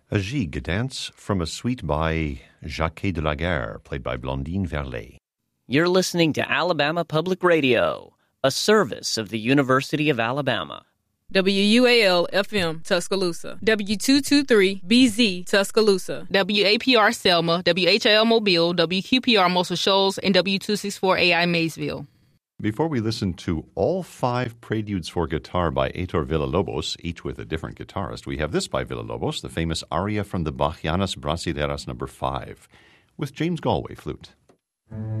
A gigue, a dance from a suite by Jacques de la Guerre, played by Blondine Verlet. You're listening to Alabama Public Radio, a service of the University of Alabama. WUAL-FM, Tuscaloosa. W223-BZ, Tuscaloosa. WAPR Selma, WHL Mobile, WQPR Muscle Shoals, and W264AI Maysville. Before we listen to all 5 preludes for guitar by Heitor Villa-Lobos, each with a different guitarist, we have this by Villa-Lobos, the famous aria from the Bachianas Brasileiras No. 5, with James Galway flute.